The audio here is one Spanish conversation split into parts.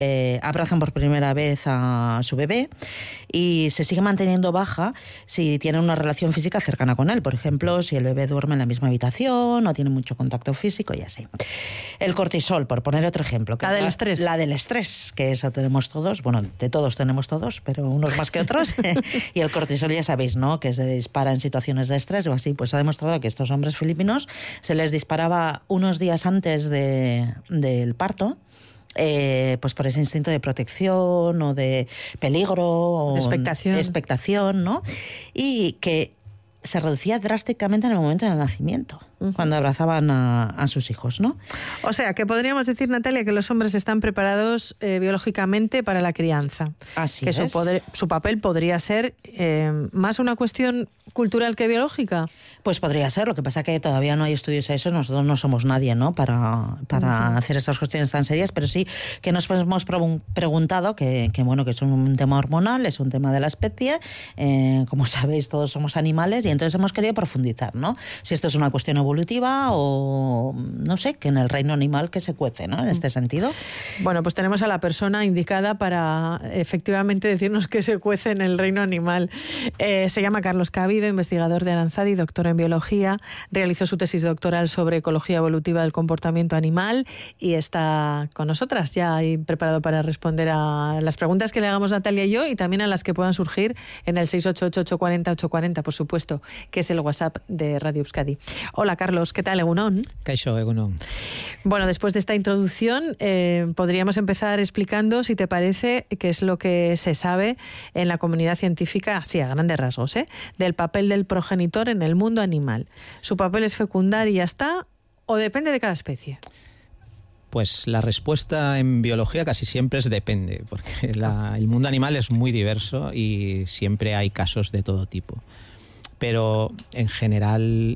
abrazan por primera vez a su bebé y se sigue manteniendo baja si tienen una relación física cercana con él. Por ejemplo, si el bebé duerme en la misma habitación o tiene mucho contacto físico y así. El cortisol, por poner otro ejemplo. La del estrés. La del estrés, que eso tenemos todos. Bueno, de todos tenemos todos, pero unos más que otros. Y el cortisol ya sabéis, ¿no?, que se dispara en situaciones de estrés o así. Pues ha demostrado que estos hombres filipinos se les disparaba unos días antes del parto. Pues por ese instinto de protección o de peligro o expectación, ¿no? Y que se reducía drásticamente en el momento del nacimiento, cuando abrazaban a sus hijos, ¿no? O sea, que podríamos decir, Natalia, que los hombres están preparados biológicamente para la crianza. Así que es. Su papel podría ser más una cuestión cultural que biológica. Pues podría ser, lo que pasa que todavía no hay estudios a eso, nosotros no somos nadie, ¿no?, para hacer estas cuestiones tan serias, pero sí que nos hemos preguntado que bueno, que es un tema hormonal, es un tema de la especie, como sabéis todos somos animales, y entonces hemos querido profundizar, ¿no?, si esto es una cuestión evolutiva o no sé, que en el reino animal que se cuece, ¿no?, en este sentido. Bueno, pues tenemos a la persona indicada para efectivamente decirnos qué se cuece en el reino animal. Se llama Carlos Cabido, investigador de Aranzadi, doctor en biología, realizó su tesis doctoral sobre ecología evolutiva del comportamiento animal y está con nosotras ya ahí preparado para responder a las preguntas que le hagamos Natalia y yo, y también a las que puedan surgir en el 688-840-840, por supuesto, que es el WhatsApp de Radio Euskadi. Hola Carlos, ¿qué tal? Egunon. Kaixo, egunon. Bueno, después de esta introducción podríamos empezar explicando, si te parece, qué es lo que se sabe en la comunidad científica, así a grandes rasgos, del papel del progenitor en el mundo animal. ¿Su papel es fecundar y ya está, o depende de cada especie? Pues la respuesta en biología casi siempre es depende, porque el mundo animal es muy diverso y siempre hay casos de todo tipo. Pero en general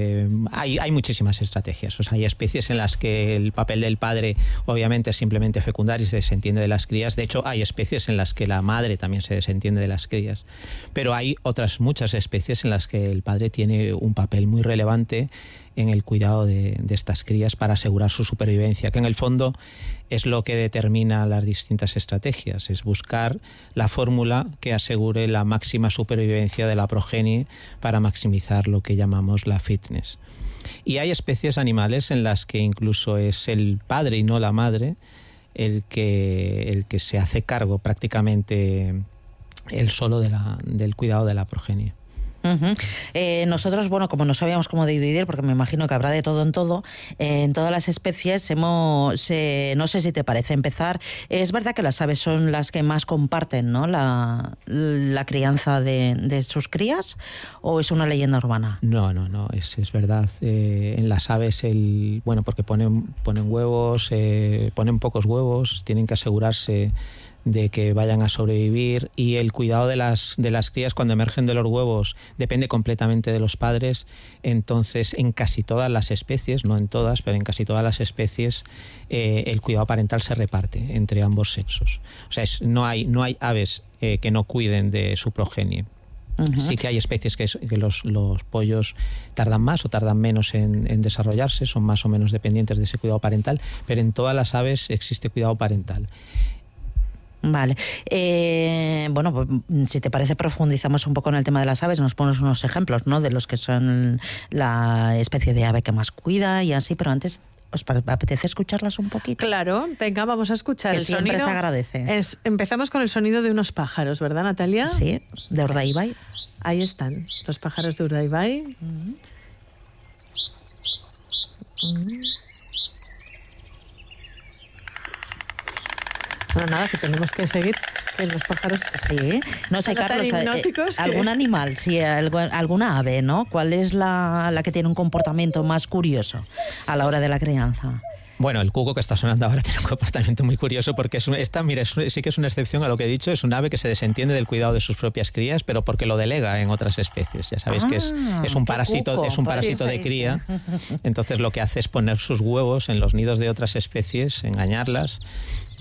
hay muchísimas estrategias. O sea, hay especies en las que el papel del padre obviamente es simplemente fecundar y se desentiende de las crías. De hecho, hay especies en las que la madre también se desentiende de las crías. Pero hay otras muchas especies en las que el padre tiene un papel muy relevante en el cuidado de estas crías para asegurar su supervivencia, que en el fondo es lo que determina las distintas estrategias, es buscar la fórmula que asegure la máxima supervivencia de la progenie para maximizar lo que llamamos la fitness. Y hay especies animales en las que incluso es el padre y no la madre el que se hace cargo prácticamente él solo del cuidado de la progenie. Nosotros, bueno, como no sabíamos cómo dividir, porque me imagino que habrá de todo en todo, en todas las especies no sé si te parece empezar. Es verdad que las aves son las que más comparten, ¿no?, la crianza de sus crías, ¿o es una leyenda urbana? No, es verdad. En las aves, porque ponen huevos, ponen pocos huevos, tienen que asegurarse de que vayan a sobrevivir, y el cuidado de las crías cuando emergen de los huevos depende completamente de los padres. Entonces, en casi todas las especies, no en todas, pero en casi todas las especies, el cuidado parental se reparte entre ambos sexos. O sea, no hay aves que no cuiden de su progenie. Sí que hay especies que los pollos tardan más o tardan menos en desarrollarse, son más o menos dependientes de ese cuidado parental, pero en todas las aves existe cuidado parental. Vale. Bueno, pues, si te parece, profundizamos un poco en el tema de las aves, nos pones unos ejemplos, ¿no?, de los que son la especie de ave que más cuida y así, pero antes, ¿os apetece escucharlas un poquito? Claro, venga, vamos a escuchar el siempre sonido. Se agradece. Empezamos con el sonido de unos pájaros, ¿verdad, Natalia? Sí, de Urdaibai. Ahí están, los pájaros de Urdaibai. Bueno, nada, que tenemos que seguir, que los pájaros... Sí, no sé, Carlos, algún animal, sí, alguna ave, ¿no? ¿Cuál es la que tiene un comportamiento más curioso a la hora de la crianza? Bueno, el cuco que está sonando ahora tiene un comportamiento muy curioso porque sí que es una excepción a lo que he dicho. Es un ave que se desentiende del cuidado de sus propias crías, pero porque lo delega en otras especies. Ya sabéis que es un parásito, de cría. Entonces lo que hace es poner sus huevos en los nidos de otras especies, engañarlas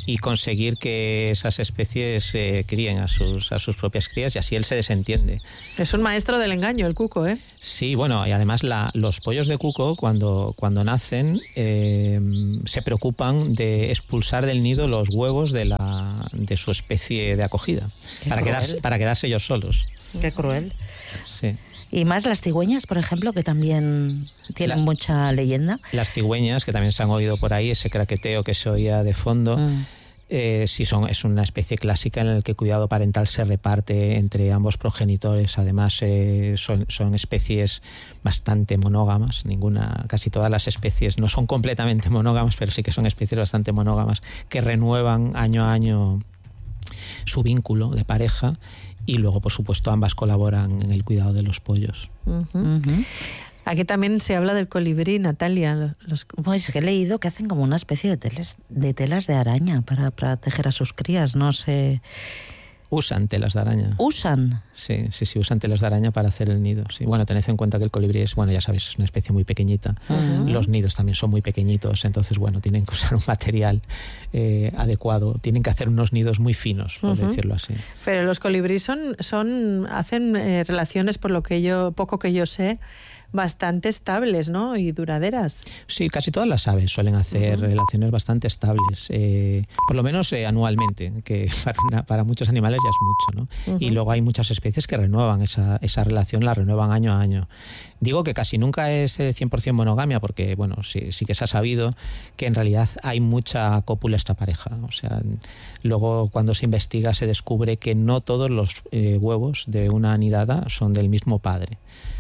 y conseguir que esas especies críen a sus propias crías, y así él se desentiende. Es un maestro del engaño, el cuco, ¿eh? Sí, bueno, y además los pollos de cuco cuando nacen se preocupan de expulsar del nido los huevos de su especie de acogida, para quedarse ellos solos. Qué cruel. Sí. Y más las cigüeñas, por ejemplo, que también tienen mucha leyenda. Las cigüeñas, que también se han oído por ahí, ese craqueteo que se oía de fondo, es una especie clásica en la que el cuidado parental se reparte entre ambos progenitores. Además, son especies bastante monógamas. Casi todas las especies no son completamente monógamas, pero sí que son especies bastante monógamas, que renuevan año a año su vínculo de pareja. Y luego, por supuesto, ambas colaboran en el cuidado de los pollos. Aquí también se habla del colibrí, Natalia. Pues que he leído que hacen como una especie de telas de araña para proteger a sus crías, no sé. Usan telas de araña. ¿Usan? Sí, usan telas de araña para hacer el nido. Sí. Bueno, tened en cuenta que el colibrí es, ya sabéis, es una especie muy pequeñita. Los nidos también son muy pequeñitos, entonces, tienen que usar un material adecuado. Tienen que hacer unos nidos muy finos, por decirlo así. Pero los colibríes hacen relaciones, por lo que poco que yo sé, bastante estables, ¿no? Y duraderas. Sí, casi todas las aves suelen hacer relaciones bastante estables, por lo menos anualmente, que para muchos animales ya es mucho, ¿no? Y luego hay muchas especies que renuevan esa relación, la renuevan año a año. Digo que casi nunca es 100% monogamia, porque sí que se ha sabido que en realidad hay mucha cópula extrapareja. O sea, luego cuando se investiga se descubre que no todos los huevos de una nidada son del mismo padre.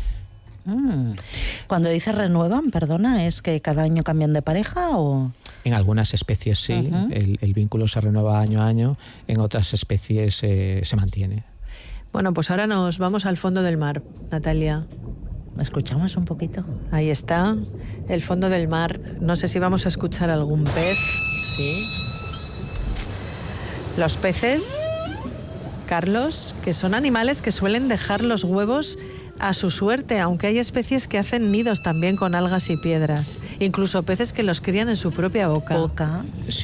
Cuando dices renuevan, perdona, ¿es que cada año cambian de pareja o...? En algunas especies sí, el vínculo se renueva año a año, en otras especies se mantiene. Bueno, pues ahora nos vamos al fondo del mar, Natalia. ¿Escuchamos un poquito? Ahí está, el fondo del mar. No sé si vamos a escuchar algún pez. Sí. Los peces, Carlos, que son animales que suelen dejar los huevos a su suerte, aunque hay especies que hacen nidos también con algas y piedras, incluso peces que los crían en su propia boca. Sí,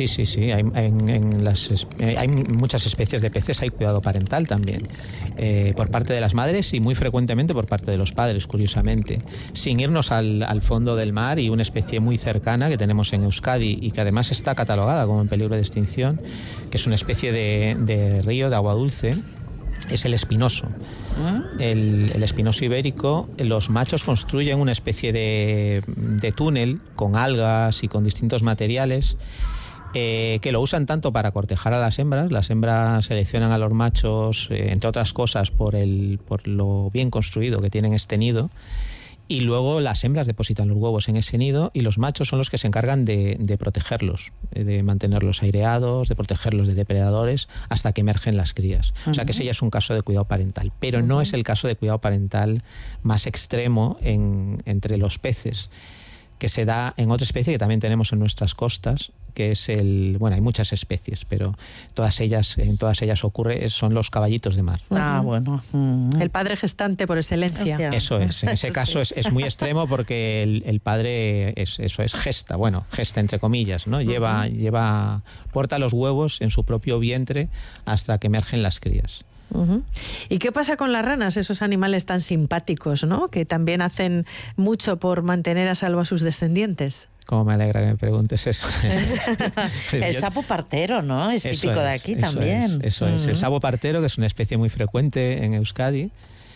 hay muchas especies de peces, hay cuidado parental también, por parte de las madres y muy frecuentemente por parte de los padres, curiosamente. Sin irnos al fondo del mar, y una especie muy cercana que tenemos en Euskadi y que además está catalogada como en peligro de extinción, que es una especie de río de agua dulce, es el espinoso. El espinoso ibérico, los machos construyen una especie de túnel con algas y con distintos materiales que lo usan tanto para cortejar a las hembras seleccionan a los machos, entre otras cosas, por lo bien construido que tienen este nido, y luego las hembras depositan los huevos en ese nido y los machos son los que se encargan de protegerlos, de mantenerlos aireados, de protegerlos de depredadores hasta que emergen las crías. O sea que ese ya es un caso de cuidado parental, pero no es el caso de cuidado parental más extremo entre los peces, que se da en otra especie que también tenemos en nuestras costas, que es hay muchas especies, pero en todas ellas ocurre, son los caballitos de mar. Bueno. El padre gestante por excelencia. Eso es, en ese caso es muy extremo porque el padre gesta entre comillas, ¿no? Porta los huevos en su propio vientre hasta que emergen las crías. ¿Y qué pasa con las ranas, esos animales tan simpáticos, ¿no? Que también hacen mucho por mantener a salvo a sus descendientes? Cómo me alegra que me preguntes eso. El sapo partero, ¿no? Es típico de aquí también. Eso es. El sapo partero, que es una especie muy frecuente en Euskadi,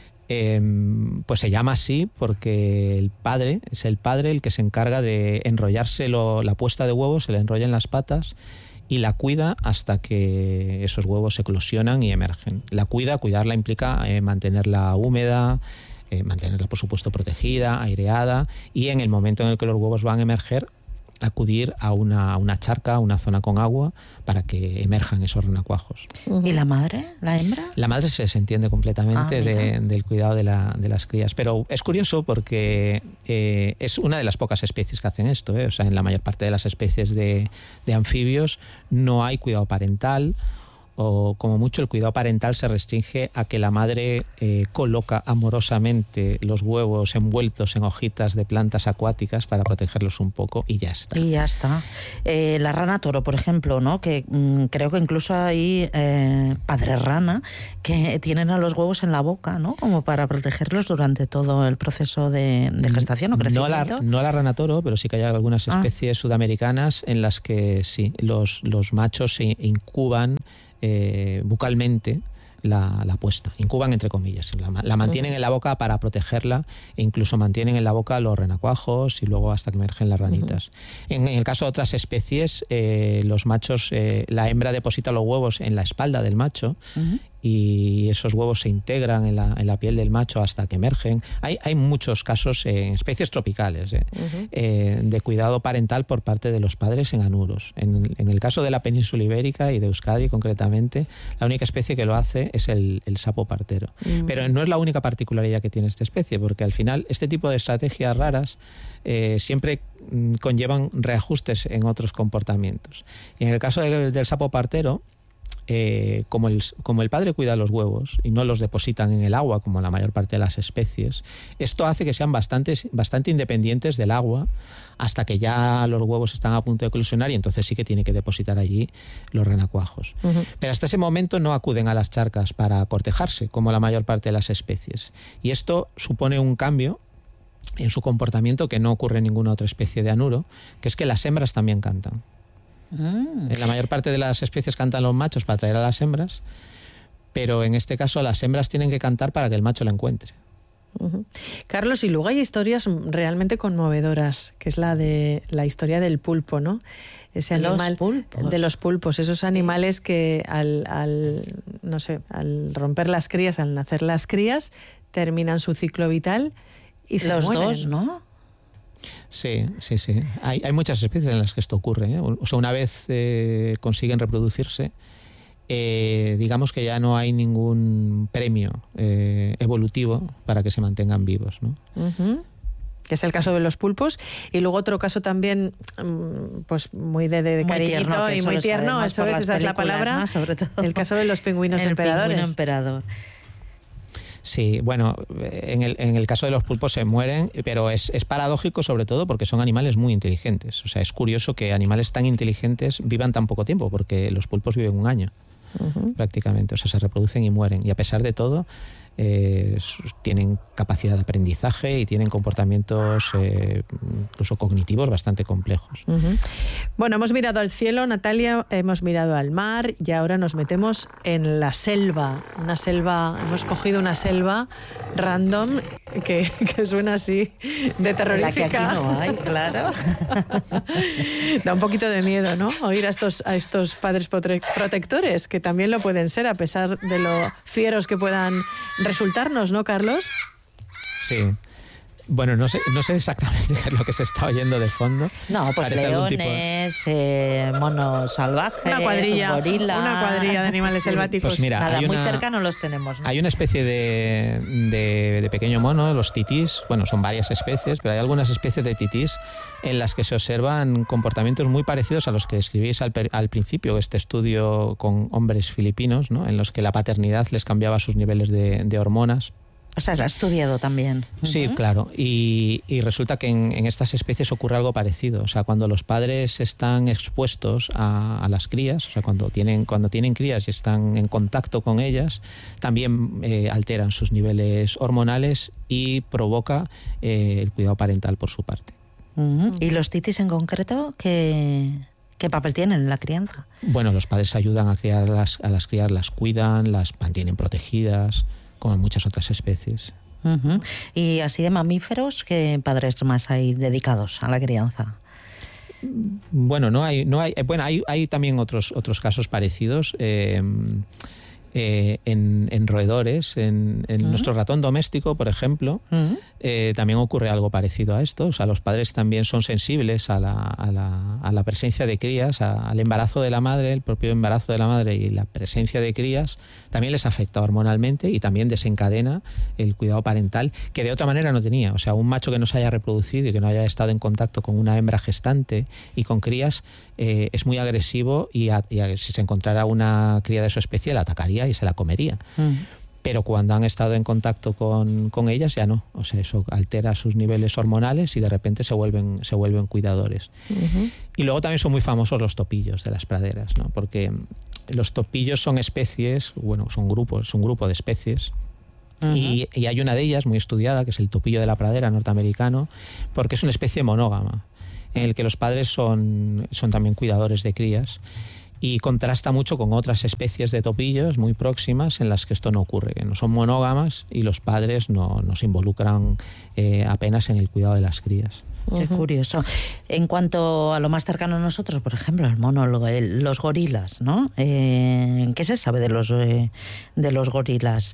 pues se llama así porque es el padre el que se encarga de enrollarse la puesta de huevos, se le enrolla en las patas y la cuida hasta que esos huevos eclosionan y emergen. Cuidarla implica mantenerla húmeda, mantenerla, por supuesto, protegida, aireada, y en el momento en el que los huevos van a emerger, acudir a una charca, a una zona con agua, para que emerjan esos renacuajos. ¿Y la madre, la hembra? La madre se desentiende completamente del cuidado de las crías. Pero es curioso porque es una de las pocas especies que hacen esto. O sea, en la mayor parte de las especies de anfibios no hay cuidado parental, o como mucho el cuidado parental se restringe a que la madre coloca amorosamente los huevos envueltos en hojitas de plantas acuáticas para protegerlos un poco y ya está. Y ya está. La rana toro, por ejemplo, ¿no? Que creo que incluso hay padres rana que tienen a los huevos en la boca, ¿no? Como para protegerlos durante todo el proceso de gestación o crecimiento. No la rana toro, pero sí que hay algunas especies sudamericanas en las que sí, los machos se incuban bucalmente la puesta, incuban entre comillas, la mantienen en la boca para protegerla e incluso mantienen en la boca los renacuajos y luego hasta que emergen las ranitas. En el caso de otras especies, los machos, la hembra deposita los huevos en la espalda del macho y esos huevos se integran en la piel del macho hasta que emergen. Hay muchos casos en especies tropicales de cuidado parental por parte de los padres en anuros. En el caso de la península ibérica y de Euskadi concretamente, la única especie que lo hace es el sapo partero. Pero no es la única particularidad que tiene esta especie, porque al final este tipo de estrategias raras siempre conllevan reajustes en otros comportamientos. Y en el caso del sapo partero, como el padre cuida los huevos y no los depositan en el agua como la mayor parte de las especies, esto hace que sean bastante independientes del agua hasta que ya los huevos están a punto de eclosionar y entonces sí que tiene que depositar allí los renacuajos. Pero hasta ese momento no acuden a las charcas para cortejarse como la mayor parte de las especies. Y esto supone un cambio en su comportamiento que no ocurre en ninguna otra especie de anuro, que es que las hembras también cantan. En la mayor parte de las especies cantan los machos para atraer a las hembras, pero en este caso las hembras tienen que cantar para que el macho la encuentre. Carlos, y luego hay historias realmente conmovedoras, que es la historia del pulpo, ¿no? Ese animal de los pulpos, esos animales que al romper las crías, al nacer las crías, terminan su ciclo vital y se los mueren. Dos, ¿no? Sí. Hay muchas especies en las que esto ocurre, ¿eh? O sea, una vez consiguen reproducirse, digamos que ya no hay ningún premio evolutivo para que se mantengan vivos, ¿no? Que es el caso de los pulpos. Y luego otro caso también, pues muy de cariñito tierno, y muy tierno, esa es la palabra, ¿no? Sobre todo el caso de los pingüinos emperadores. Pingüino emperador. Sí, bueno, en el caso de los pulpos se mueren, pero es paradójico sobre todo porque son animales muy inteligentes. O sea, es curioso que animales tan inteligentes vivan tan poco tiempo, porque los pulpos viven 1 año prácticamente. O sea, se reproducen y mueren. Y a pesar de todo, tienen capacidad de aprendizaje y tienen comportamientos incluso cognitivos bastante complejos. Bueno, hemos mirado al cielo, Natalia, hemos mirado al mar y ahora nos metemos en la selva. Hemos cogido una selva random que suena así de terrorífica. La que aquí no hay, claro. Da un poquito de miedo, ¿no? Oír a estos padres protectores, que también lo pueden ser a pesar de lo fieros que puedan resultarnos, ¿no, Carlos? Sí. Bueno, no sé exactamente qué es lo que se está oyendo de fondo. No, pues parece leones, monos salvajes, una cuadrilla, un gorila. Una cuadrilla de animales selváticos. Pues mira, nada, muy cerca no los tenemos, ¿no? Hay una especie de pequeño mono, los titís. Bueno, son varias especies, pero hay algunas especies de titís en las que se observan comportamientos muy parecidos a los que describís al principio, este estudio con hombres filipinos, ¿no? En los que la paternidad les cambiaba sus niveles de hormonas. O sea, se ha estudiado también. Sí, claro. Y resulta que en estas especies ocurre algo parecido. O sea, cuando los padres están expuestos a las crías, o sea, cuando tienen crías y están en contacto con ellas, también alteran sus niveles hormonales y provoca el cuidado parental por su parte. ¿Y los titis en concreto qué papel tienen en la crianza? Bueno, los padres ayudan a las crías, las cuidan, las mantienen protegidas, como en muchas otras especies. Y así de mamíferos, ¿qué padres más hay dedicados a la crianza? Bueno, hay también otros casos parecidos. en roedores, en nuestro ratón doméstico, por ejemplo, también ocurre algo parecido a esto. O sea, los padres también son sensibles a la presencia de crías, al embarazo de la madre, el propio embarazo de la madre y la presencia de crías también les afecta hormonalmente y también desencadena el cuidado parental, que de otra manera no tenía. O sea, un macho que no se haya reproducido y que no haya estado en contacto con una hembra gestante y con crías es muy agresivo y si se encontrara una cría de su especie la atacaría y se la comería. Pero cuando han estado en contacto con ellas ya no. O sea, eso altera sus niveles hormonales y de repente se vuelven cuidadores. Y luego también son muy famosos los topillos de las praderas, ¿no? Porque los topillos son especies, bueno, son un grupo de especies. Y hay una de ellas muy estudiada, que es el topillo de la pradera norteamericano, porque es una especie monógama, en el que los padres son también cuidadores de crías. Y contrasta mucho con otras especies de topillos muy próximas en las que esto no ocurre, que no son monógamas y los padres no se involucran apenas en el cuidado de las crías. Qué curioso. En cuanto a lo más cercano a nosotros, por ejemplo, el mono, los gorilas, ¿no? ¿Qué se sabe de los gorilas?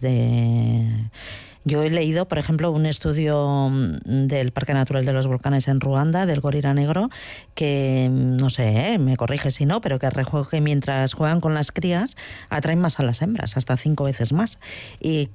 Yo he leído, por ejemplo, un estudio del Parque Natural de los Volcanes en Ruanda, del gorila negro, que, no sé, me corrige si no, pero que mientras juegan con las crías atraen más a las hembras, hasta 5 veces más. Y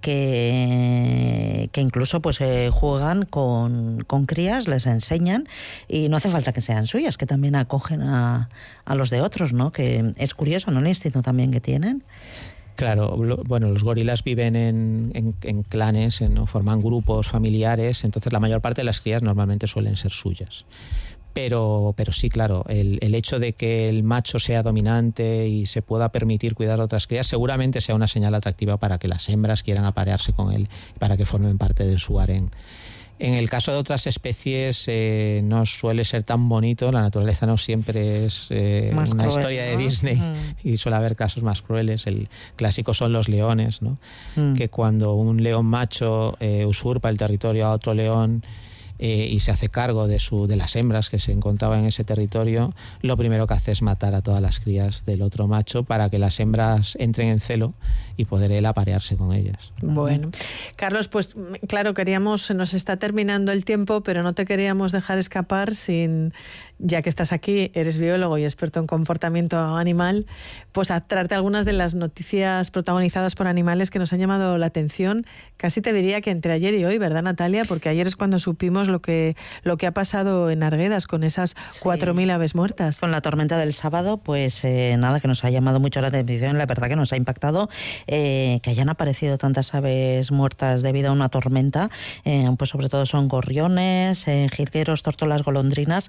que incluso pues juegan con crías, les enseñan, y no hace falta que sean suyas, que también acogen a los de otros, ¿no? Que es curioso, ¿no? El instinto también que tienen. Claro, bueno, los gorilas viven en clanes, ¿no? Forman grupos familiares, entonces la mayor parte de las crías normalmente suelen ser suyas. Pero sí, claro, el hecho de que el macho sea dominante y se pueda permitir cuidar a otras crías seguramente sea una señal atractiva para que las hembras quieran aparearse con él, para que formen parte de su harén. En el caso de otras especies no suele ser tan bonito, la naturaleza no siempre es una cruel, historia de Disney, y suele haber casos más crueles. El clásico son los leones, ¿no? Que cuando un león macho usurpa el territorio a otro león y se hace cargo de las hembras que se encontraban en ese territorio, lo primero que hace es matar a todas las crías del otro macho para que las hembras entren en celo y poder él aparearse con ellas. Bueno, Carlos, pues claro, se nos está terminando el tiempo, pero no te queríamos dejar escapar sin, ya que estás aquí, eres biólogo y experto en comportamiento animal, pues a traerte algunas de las noticias protagonizadas por animales que nos han llamado la atención, casi te diría que entre ayer y hoy, ¿verdad, Natalia? Porque ayer es cuando supimos lo que ha pasado en Arguedas con esas 4.000 aves muertas. Con la tormenta del sábado, pues nada, que nos ha llamado mucho la atención, la verdad que nos ha impactado que hayan aparecido tantas aves muertas debido a una tormenta, pues sobre todo son gorriones, jilgueros, tórtolas, golondrinas.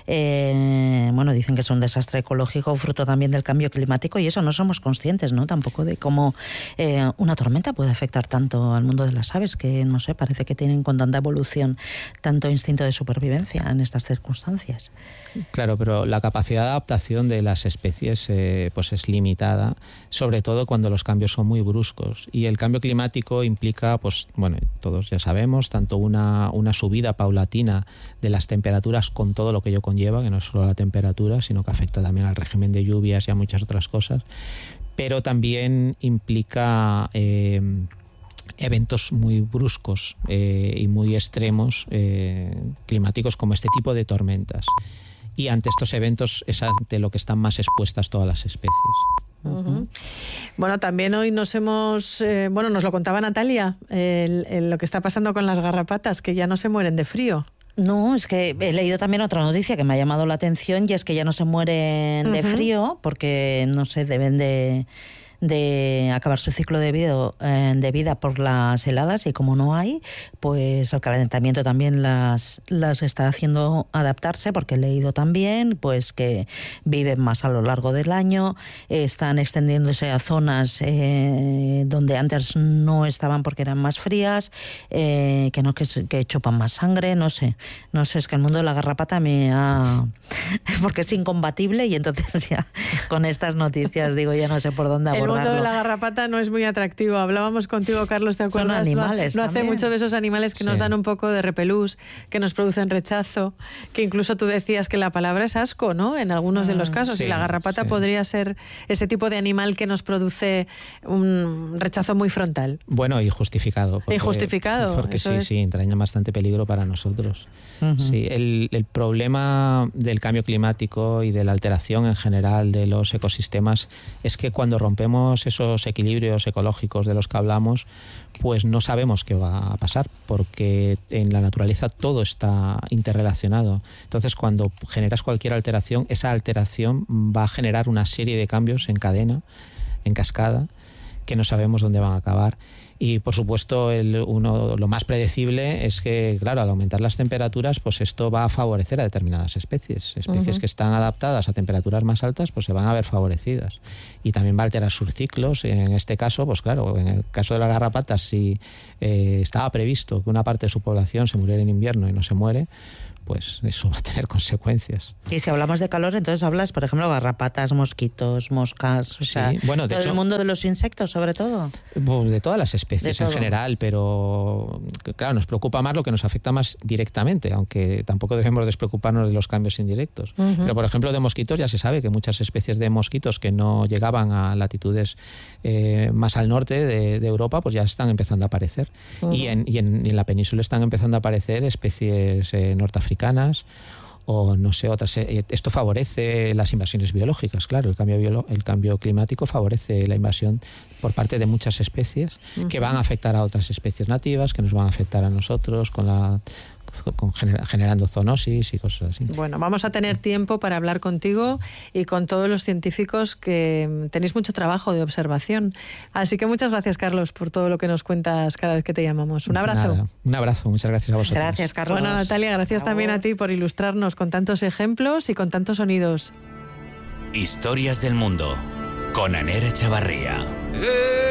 Bueno, dicen que es un desastre ecológico, fruto también del cambio climático, y eso no somos conscientes, ¿no? Tampoco de cómo una tormenta puede afectar tanto al mundo de las aves, que no sé, parece que tienen con tanta evolución tanto instinto de supervivencia en estas circunstancias. Claro, pero la capacidad de adaptación de las especies pues es limitada, sobre todo cuando los cambios son muy bruscos. Y el cambio climático implica, pues bueno, todos ya sabemos, tanto una subida paulatina de las temperaturas con todo lo que ello conlleva, que no es solo la temperatura, sino que afecta también al régimen de lluvias y a muchas otras cosas, pero también implica eventos muy bruscos y muy extremos climáticos, como este tipo de tormentas. Y ante estos eventos es ante lo que están más expuestas todas las especies. Bueno, también hoy nos lo contaba Natalia, lo que está pasando con las garrapatas, que ya no se mueren de frío. No, es que he leído también otra noticia que me ha llamado la atención, y es que ya no se mueren de frío porque, no sé, deben de acabar su ciclo de vida por las heladas, y como no hay, pues el calentamiento también las está haciendo adaptarse, porque he leído también pues que viven más a lo largo del año, están extendiéndose a zonas donde antes no estaban porque eran más frías, que chupan más sangre, no sé, es que el mundo de la garrapata porque es incombatible, y entonces ya con estas noticias digo, ya no sé por dónde abordar. abordarlo. mundo de la garrapata no es muy atractivo. Hablábamos contigo, Carlos, ¿te acuerdas? Son animales no hace también. mucho de esos animales que nos dan un poco de repelús, que nos producen rechazo, que incluso tú decías que la palabra es asco, ¿no? En algunos de los casos. Sí, y la garrapata sí. podría ser ese tipo de animal que nos produce un rechazo muy frontal. Bueno, y justificado. Y justificado, Porque eso es. sí, entraña bastante peligro para nosotros. Sí, el problema del cambio climático y de la alteración en general de los ecosistemas es que cuando rompemos esos equilibrios ecológicos de los que hablamos, pues no sabemos qué va a pasar, porque en la naturaleza todo está interrelacionado. Entonces, cuando generas cualquier alteración, esa alteración va a generar una serie de cambios en cadena, en cascada, que no sabemos dónde van a acabar. Y por supuesto lo más predecible es que, claro, al aumentar las temperaturas, pues esto va a favorecer a determinadas especies. Especies que están adaptadas a temperaturas más altas, pues se van a ver favorecidas. Y también va a alterar sus ciclos. En este caso, pues claro, en el caso de las garrapatas, si estaba previsto que una parte de su población se muriera en invierno y no se muere, pues eso va a tener consecuencias. Y si hablamos de calor, entonces hablas, por ejemplo, garrapatas, mosquitos, moscas, o sea, bueno, de todo hecho, el mundo de los insectos, sobre todo. Pues de todas las especies en general, pero claro, nos preocupa más lo que nos afecta más directamente, aunque tampoco debemos despreocuparnos de los cambios indirectos. Pero, por ejemplo, de mosquitos ya se sabe que muchas especies de mosquitos que no llegaban a latitudes más al norte de Europa, pues ya están empezando a aparecer. Y en la península están empezando a aparecer especies norteafricanas o no sé, otras. Esto favorece las invasiones biológicas, claro. El cambio climático favorece la invasión por parte de muchas especies que van a afectar a otras especies nativas, que nos van a afectar a nosotros generando zoonosis y cosas así. Bueno, vamos a tener tiempo para hablar contigo y con todos los científicos, que tenéis mucho trabajo de observación. Así que muchas gracias, Carlos, por todo lo que nos cuentas cada vez que te llamamos. Un abrazo. Nada, un abrazo, muchas gracias a vosotros. Gracias, Carlos. Bueno, Natalia, gracias también a ti por ilustrarnos con tantos ejemplos y con tantos sonidos. Historias del mundo con Aner Echavarría.